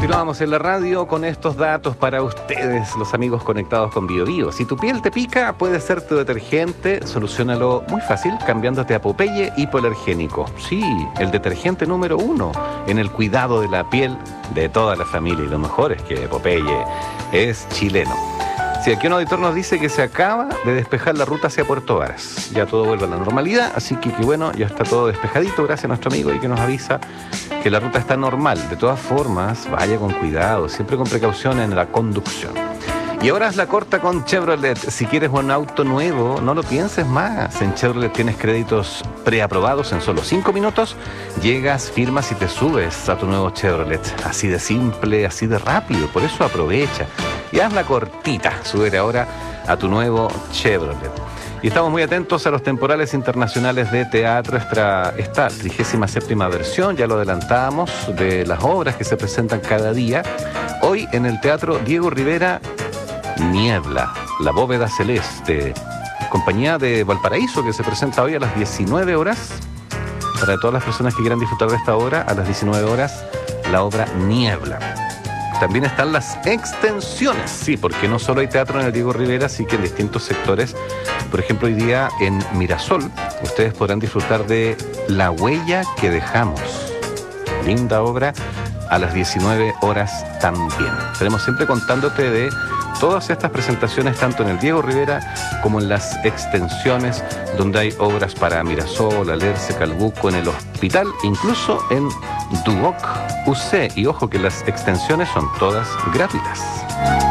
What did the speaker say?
Continuamos en la radio con estos datos para ustedes, los amigos conectados con BioBio. Si tu piel te pica, puede ser tu detergente. Solúcionalo muy fácil cambiándote a Popeye Hipoalergénico. Sí, el detergente número 1 en el cuidado de la piel de toda la familia. Y lo mejor es que Popeye es chileno. Si aquí un auditor nos dice que se acaba de despejar la ruta hacia Puerto Varas. Ya todo vuelve a la normalidad, así que bueno, ya está todo despejadito, gracias a nuestro amigo y que nos avisa que la ruta está normal. De todas formas, vaya con cuidado, siempre con precaución en la conducción. Y ahora es la corta con Chevrolet. Si quieres un auto nuevo, no lo pienses más. En Chevrolet tienes créditos preaprobados en solo 5 minutos. Llegas, firmas y te subes a tu nuevo Chevrolet. Así de simple, así de rápido. Por eso aprovecha. Y haz la cortita. Sube ahora a tu nuevo Chevrolet. Y estamos muy atentos a los temporales internacionales de teatro. Esta 37ª versión, ya lo adelantábamos, de las obras que se presentan cada día. Hoy en el Teatro Diego Rivera, Niebla, la bóveda celeste, compañía de Valparaíso, que se presenta hoy a las 19 horas. Para todas las personas que quieran disfrutar de esta obra, a las 19 horas, la obra Niebla. También están las extensiones, sí, porque no solo hay teatro en el Diego Rivera, sí que en distintos sectores. Por ejemplo, hoy día en Mirasol, ustedes podrán disfrutar de La huella que dejamos. Linda obra, a las 19 horas también. Estaremos siempre contándote de todas estas presentaciones, tanto en el Diego Rivera como en las extensiones, donde hay obras para Mirasol, Alerce, Calbuco, en el hospital, incluso en Duoc UC. Y ojo que las extensiones son todas gratuitas.